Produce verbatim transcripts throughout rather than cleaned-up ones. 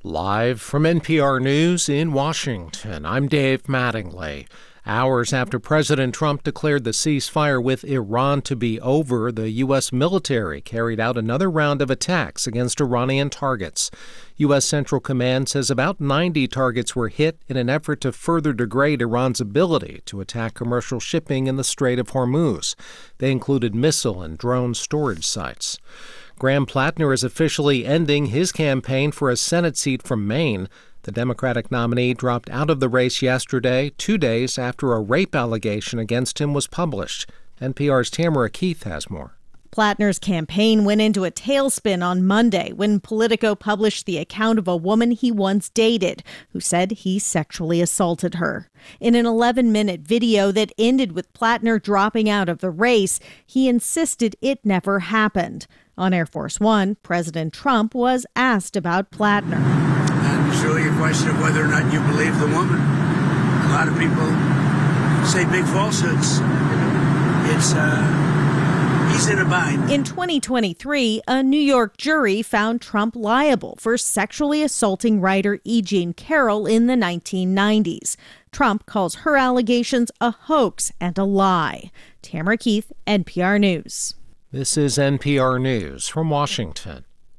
Live from N P R News in Washington, I'm Dave Mattingly. Hours after President Trump declared the ceasefire with Iran to be over, the U S military carried out another round of attacks against Iranian targets. U S. Central Command says about ninety targets were hit in an effort to further degrade Iran's ability to attack commercial shipping in the Strait of Hormuz. They included missile and drone storage sites. Graham Plattner is officially ending his campaign for a Senate seat from Maine. The Democratic nominee dropped out of the race yesterday, two days after a rape allegation against him was published. N P R's Tamara Keith has more. Plattner's campaign went into a tailspin on Monday when Politico published the account of a woman he once dated who said he sexually assaulted her. In an eleven-minute video that ended with Plattner dropping out of the race, he insisted it never happened. On Air Force One, President Trump was asked about Plattner. And it's really a question of whether or not you believe the woman. A lot of people say big falsehoods. It's, uh, he's in a bind. In twenty twenty-three, a New York jury found Trump liable for sexually assaulting writer E. Jean Carroll in the nineteen nineties. Trump calls her allegations a hoax and a lie. Tamara Keith, N P R News. This is N P R News from Washington.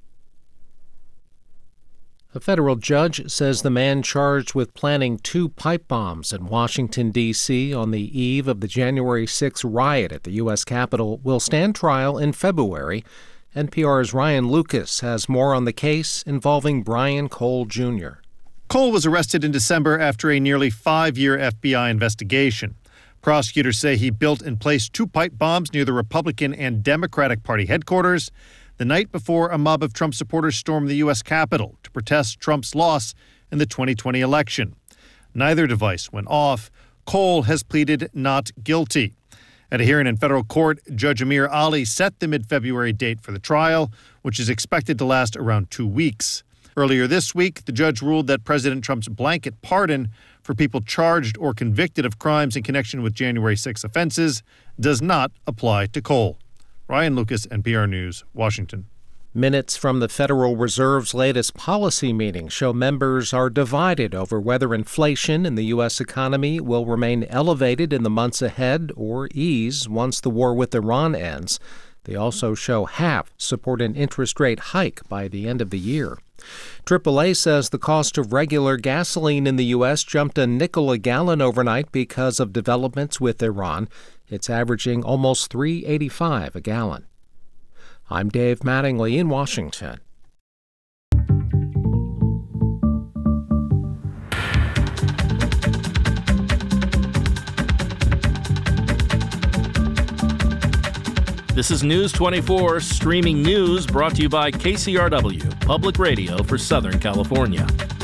A federal judge says the man charged with planning two pipe bombs in Washington, D C on the eve of the January sixth riot at the U S Capitol will stand trial in February. N P R's Ryan Lucas has more on the case involving Brian Cole Junior Cole was arrested in December after a nearly five-year F B I investigation. Prosecutors say he built and placed two pipe bombs near the Republican and Democratic Party headquarters the night before a mob of Trump supporters stormed the U S Capitol to protest Trump's loss in the twenty twenty election. Neither device went off. Cole has pleaded not guilty. At a hearing in federal court, Judge Amir Ali set the mid-February date for the trial, which is expected to last around two weeks. Earlier this week, the judge ruled that President Trump's blanket pardon for people charged or convicted of crimes in connection with January sixth offenses does not apply to Cole. Ryan Lucas, N P R News, Washington. Minutes from the Federal Reserve's latest policy meeting show members are divided over whether inflation in the U S economy will remain elevated in the months ahead or ease once the war with Iran ends. They also show half support an interest rate hike by the end of the year. triple A says the cost of regular gasoline in the U S jumped a nickel a gallon overnight because of developments with Iran. It's averaging almost three dollars and eighty-five cents a gallon. I'm Dave Mattingly in Washington. This is News twenty-four, streaming news brought to you by K C R W, Public Radio for Southern California.